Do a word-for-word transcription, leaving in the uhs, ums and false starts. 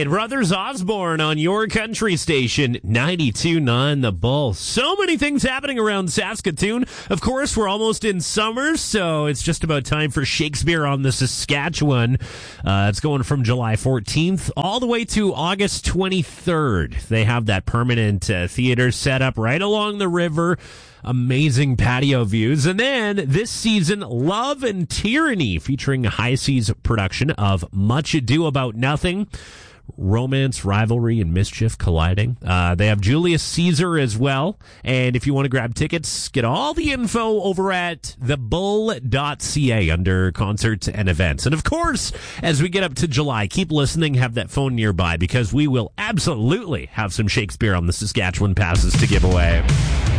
right, Brothers Osborne on your country station, ninety-two point nine The Bull. So many things happening around Saskatoon. Of course, we're almost in summer, so it's just about time for Shakespeare on the Saskatchewan. Uh, it's going from July fourteenth all the way to August twenty-third. They have that permanent uh, theater set up right along the river. Amazing patio views. And then this season, Love and Tyranny, featuring a High Seas production of Much Ado About Nothing. Romance, rivalry, and mischief colliding. Uh, they have Julius Caesar as well. And if you want to grab tickets, get all the info over at the bull dot c a under concerts and events. And of course, as we get up to July, keep listening, have that phone nearby, because we will absolutely have some Shakespeare on the Saskatchewan passes to give away.